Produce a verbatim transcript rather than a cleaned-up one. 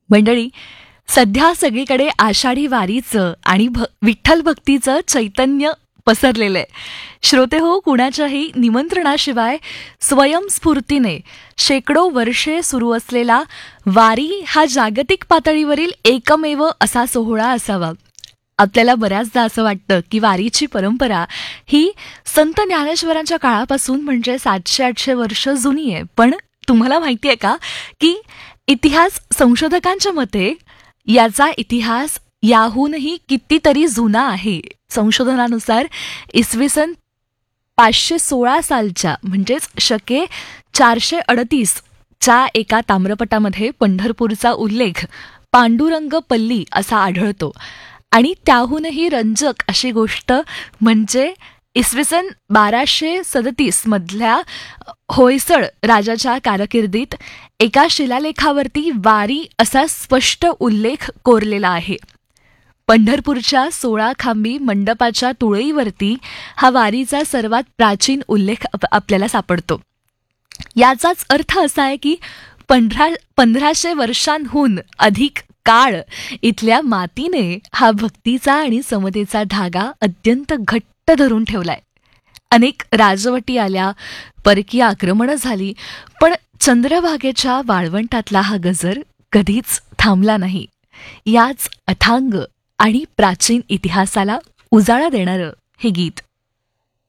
मंडळी, सध्या सगळीकडे आषाढी वारीचं आणि भ विठ्ठल भक्तीचं चैतन्य पसरलेलं आहे. श्रोते हो, कुणाच्याही निमंत्रणाशिवाय स्वयंस्फूर्तीने शेकडो वर्षे सुरू असलेला वारी हा जागतिक पातळीवरील एकमेव असा सोहळा असावा. आपल्याला बऱ्याचदा असं वाटतं की वारीची परंपरा ही संत ज्ञानेश्वरांच्या काळापासून म्हणजे सातशे आठशे वर्ष जुनी आहे. पण तुम्हाला माहिती आहे का की इतिहास संशोधकांच्या मते याचा इतिहास याहूनही कितीतरी जुना आहे. संशोधनानुसार इसवी सन पाचशे सोळा सालच्या म्हणजेच शके चारशे अडतीस च्या एका ताम्रपटामध्ये पंढरपूरचा उल्लेख पांडुरंग पल्ली असा आढळतो. आणि त्याहूनही रंजक अशी गोष्ट म्हणजे इसवी सन बाराशे सदतीस मधल्या होयसळ राजाच्या कारकिर्दीत एका शिलालेखावरती वारी असा स्पष्ट उल्लेख कोरलेला आहे. पंढरपूरच्या सोळा खांबी मंडपाच्या तुळईवरती हा वारीचा सर्वात प्राचीन उल्लेख आपल्याला सापडतो. याचाच अर्थ असा आहे की पंधरा पंधराशे वर्षांहून अधिक काळ इथल्या मातीने हा भक्तीचा आणि समतेचा धागा अत्यंत घट्ट धरून ठेवलाय. अनेक राजवटी आल्या, परकीय आक्रमणं झाली, पण चंद्रभागेच्या वाळवंटातला हा गजर कधीच थांबला नाही. याच अथांग आणि प्राचीन इतिहासाला उजाळा देणारं हे गीत.